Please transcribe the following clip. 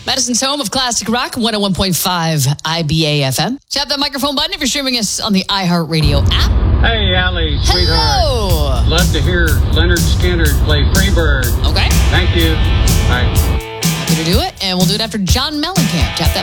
Madison's home of classic rock, 101.5 IBA FM. Tap that microphone button if you're streaming us on the iHeartRadio app. Hey, Allie, sweetheart. Hello. Love to hear Leonard Skinner play Freebird. Okay. Thank you. Bye. Happy to do it, and we'll do it after John Mellencamp. Tap that